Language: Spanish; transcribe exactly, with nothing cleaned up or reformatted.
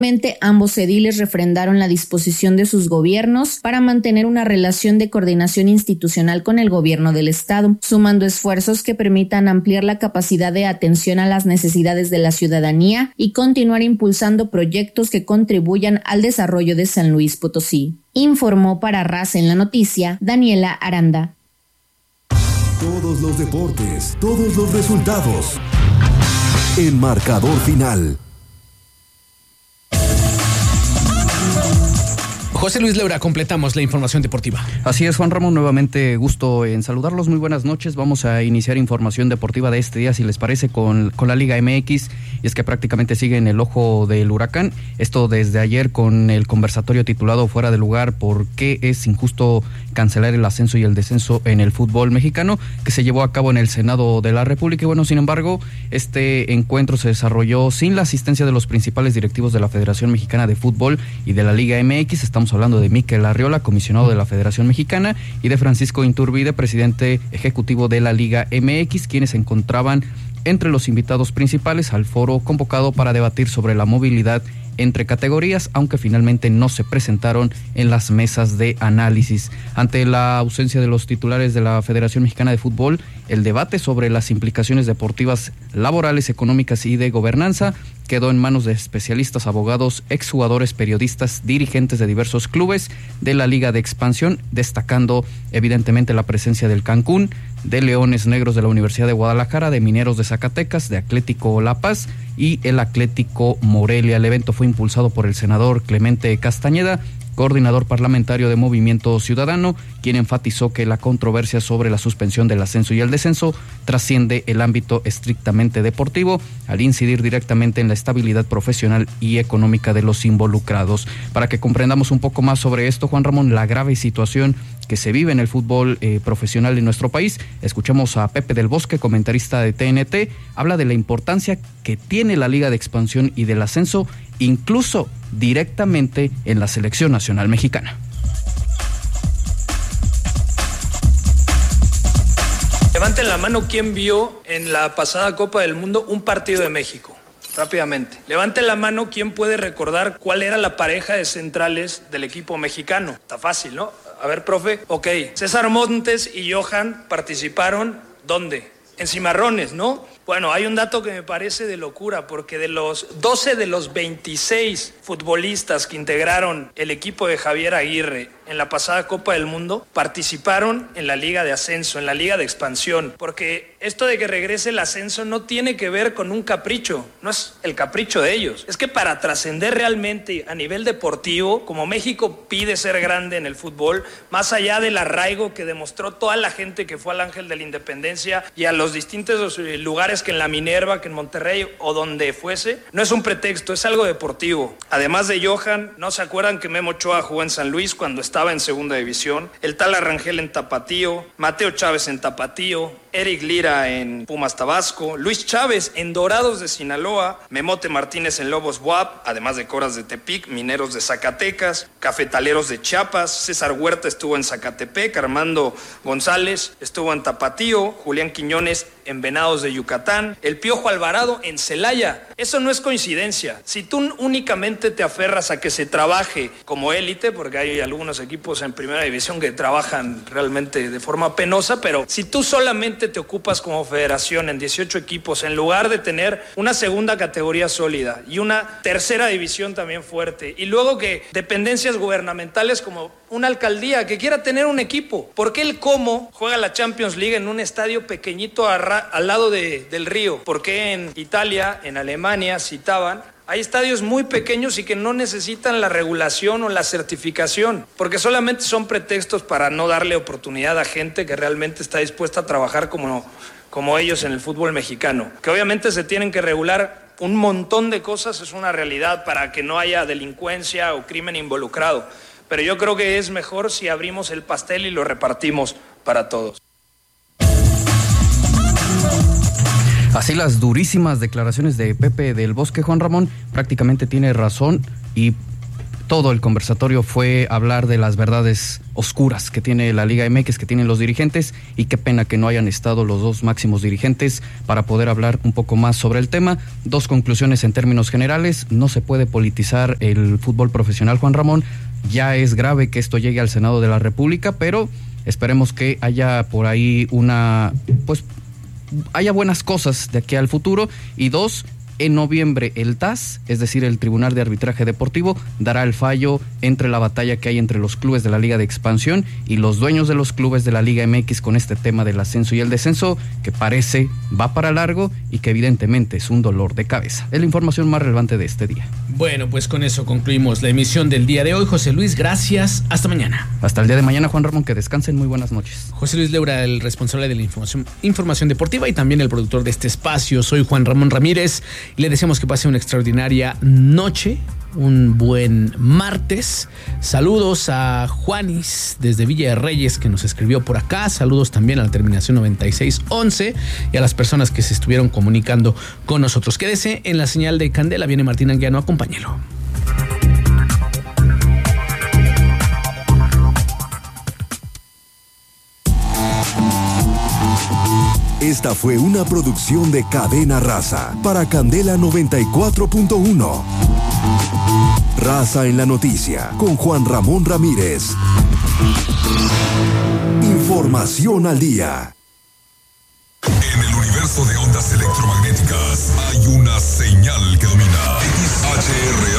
Ambos ediles refrendaron la disposición de sus gobiernos para mantener una relación de coordinación institucional con el gobierno del estado, sumando esfuerzos que permitan ampliar la capacidad de atención a las necesidades de la ciudadanía y continuar impulsando proyectos que contribuyan al desarrollo de San Luis Potosí. Informó para Raza en la Noticia, Daniela Aranda. Todos los deportes, todos los resultados. El marcador final. José Luis Leura, completamos la información deportiva. Así es, Juan Ramón, nuevamente gusto en saludarlos, muy buenas noches. Vamos a iniciar información deportiva de este día, si les parece, con, con la Liga M X, y es que prácticamente sigue en el ojo del huracán, esto desde ayer con el conversatorio titulado Fuera de Lugar, ¿por qué es injusto cancelar el ascenso y el descenso en el fútbol mexicano?, que se llevó a cabo en el Senado de la República. Y bueno, sin embargo, este encuentro se desarrolló sin la asistencia de los principales directivos de la Federación Mexicana de Fútbol y de la Liga M X. Estamos hablando de Mikel Arriola, comisionado de la Federación Mexicana, y de Francisco Iturbide, presidente ejecutivo de la Liga M X, quienes se encontraban entre los invitados principales al foro convocado para debatir sobre la movilidad entre categorías, aunque finalmente no se presentaron en las mesas de análisis. Ante la ausencia de los titulares de la Federación Mexicana de Fútbol, el debate sobre las implicaciones deportivas, laborales, económicas y de gobernanza quedó en manos de especialistas, abogados, exjugadores, periodistas, dirigentes de diversos clubes de la Liga de Expansión, destacando evidentemente la presencia del Cancún, de Leones Negros de la Universidad de Guadalajara, de Mineros de Zacatecas, de Atlético La Paz y el Atlético Morelia. El evento fue impulsado por el senador Clemente Castañeda, coordinador parlamentario de Movimiento Ciudadano, quien enfatizó que la controversia sobre la suspensión del ascenso y el descenso trasciende el ámbito estrictamente deportivo, al incidir directamente en la estabilidad profesional y económica de los involucrados. Para que comprendamos un poco más sobre esto, Juan Ramón, la grave situación que se vive en el fútbol eh, profesional en nuestro país, escuchamos a Pepe del Bosque, comentarista de T N T, habla de la importancia que tiene la Liga de Expansión y del ascenso, incluso directamente en la selección nacional mexicana. Levanten la mano quien vio en la pasada Copa del Mundo un partido de México. Rápidamente. Levanten la mano quien puede recordar cuál era la pareja de centrales del equipo mexicano. Está fácil, ¿no? A ver, profe. Ok. César Montes y Johan participaron, ¿dónde? En Cimarrones, ¿no? Bueno, hay un dato que me parece de locura, porque de los doce de los veintiséis futbolistas que integraron el equipo de Javier Aguirre en la pasada Copa del Mundo, participaron en la Liga de Ascenso, en la Liga de Expansión, porque esto de que regrese el ascenso no tiene que ver con un capricho, no es el capricho de ellos, es que para trascender realmente a nivel deportivo, como México pide ser grande en el fútbol, más allá del arraigo que demostró toda la gente que fue al Ángel de la Independencia y a los distintos lugares que en la Minerva, que en Monterrey o donde fuese, no es un pretexto, es algo deportivo. Además de Johan, ¿no se acuerdan que Memo Ochoa jugó en San Luis cuando estaba en segunda división? El tal Arrangel en Tapatío, Mateo Chávez en Tapatío, Eric Lira en Pumas Tabasco, Luis Chávez en Dorados de Sinaloa, Memote Martínez en Lobos B U A P, además de Coras de Tepic, Mineros de Zacatecas, Cafetaleros de Chiapas, César Huerta estuvo en Zacatepec, Armando González estuvo en Tapatío, Julián Quiñones en Venados de Yucatán, el Piojo Alvarado en Celaya. Eso no es coincidencia. Si tú únicamente te aferras a que se trabaje como élite, porque hay algunos equipos en primera división que trabajan realmente de forma penosa, pero si tú solamente te ocupas como federación en dieciocho equipos, en lugar de tener una segunda categoría sólida y una tercera división también fuerte, y luego que dependencias gubernamentales como una alcaldía que quiera tener un equipo, ¿por qué el Como juega la Champions League en un estadio pequeñito a ra- al lado de, del río? ¿Por qué en Italia, en Alemania citaban? Hay estadios muy pequeños y que no necesitan la regulación o la certificación, porque solamente son pretextos para no darle oportunidad a gente que realmente está dispuesta a trabajar como, como ellos en el fútbol mexicano. Que obviamente se tienen que regular un montón de cosas, es una realidad, para que no haya delincuencia o crimen involucrado. Pero yo creo que es mejor si abrimos el pastel y lo repartimos para todos. Así las durísimas declaraciones de Pepe del Bosque, Juan Ramón, prácticamente tiene razón y todo el conversatorio fue hablar de las verdades oscuras que tiene la Liga M X, que tienen los dirigentes, y qué pena que no hayan estado los dos máximos dirigentes para poder hablar un poco más sobre el tema. Dos conclusiones en términos generales: no se puede politizar el fútbol profesional, Juan Ramón. Ya es grave que esto llegue al Senado de la República, pero esperemos que haya por ahí una, pues, haya buenas cosas de aquí al futuro. Y dos, en noviembre el T A S, es decir, el Tribunal de Arbitraje Deportivo, dará el fallo entre la batalla que hay entre los clubes de la Liga de Expansión y los dueños de los clubes de la Liga M X con este tema del ascenso y el descenso, que parece va para largo y que evidentemente es un dolor de cabeza. Es la información más relevante de este día. Bueno, pues con eso concluimos la emisión del día de hoy. José Luis, gracias. Hasta mañana. Hasta el día de mañana, Juan Ramón, que descansen. Muy buenas noches. José Luis Leura, el responsable de la información, información deportiva y también el productor de este espacio. Soy Juan Ramón Ramírez y le deseamos que pase una extraordinaria noche, un buen martes. Saludos a Juanis desde Villa de Reyes, que nos escribió por acá. Saludos también a la terminación noventa y seis once y a las personas que se estuvieron comunicando con nosotros. Quédese en la señal de Candela. Viene Martín Anguiano, acompáñelo. Esta fue una producción de Cadena Raza para Candela noventa y cuatro punto uno. Raza en la noticia con Juan Ramón Ramírez. Información al día. En el universo de ondas electromagnéticas hay una señal que domina. X H R